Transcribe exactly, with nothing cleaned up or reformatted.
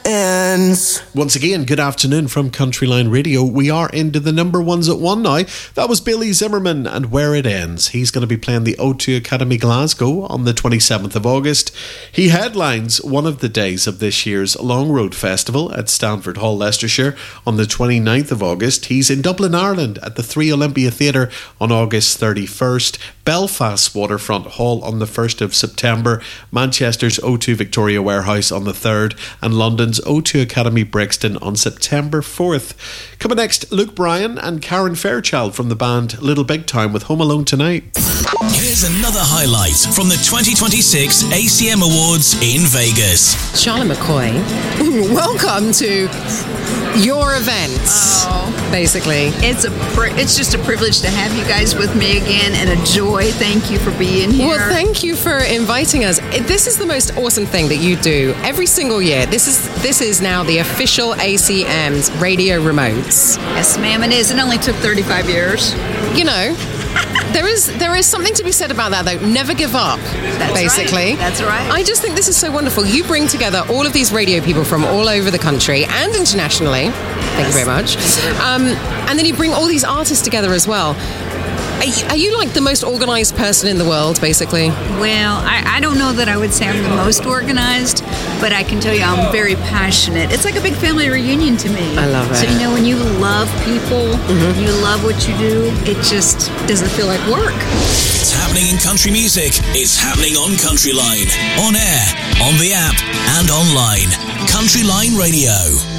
ends. Once again, good afternoon from Countryline Radio. We are into the number ones at one now. That was Billy Zimmerman and Where It Ends. He's going to be playing the O two Academy Glasgow on the twenty-seventh of August. He headlines one of the days of this year's Long Road Festival at Stanford Hall, Leicestershire on the twenty-ninth of August. He's in Dublin, Ireland at the Three Olympia Theatre on August thirty-first. Belfast's Waterfront Hall on the first of September. Manchester's O two Victoria Warehouse on the third. And London's O two Academy Brixton on September fourth. Coming next, Luke Bryan and Karen Fairchild from the band Little Big Time with Home Alone Tonight. Here's another highlight from the twenty twenty-six A C M Awards in Vegas. Charlotte McCoy, welcome to your event. Oh, basically. It's a pri- it's just a privilege to have you guys with me again, and a joy. Thank you for being here. Well, thank you for inviting us. This is the most awesome thing that you do every single year. This is this is now the official A C M's radio remotes. Yes, ma'am, it is. It only took thirty-five years. You know, there is there is something to be said about that, though. Never give up, That's basically. Right. That's right. I just think this is so wonderful. You bring together all of these radio people from all over the country and internationally. Thank you very much. Um, and then you bring all these artists together as well. Are you, are you like the most organised person in the world, basically? Well, I, I don't know that I would say I'm the most organised, but I can tell you I'm very passionate. It's like a big family reunion to me. I love it. So, you know, when you love people, mm-hmm. you love what you do, it just doesn't feel like work. It's happening in country music. It's happening on Countryline. On air, on the app, and online. Countryline Radio.